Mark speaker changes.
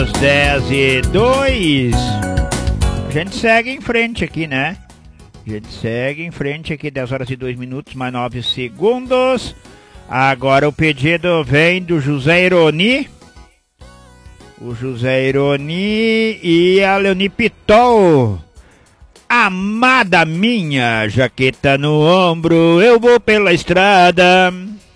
Speaker 1: 10:02. A gente segue em frente aqui, né? A gente segue em frente aqui, 10h02, mais 9 segundos. Agora o pedido vem do José Ironi. O José Ironi e a Leoni Pitol. Amada minha, jaqueta no ombro, eu vou pela estrada.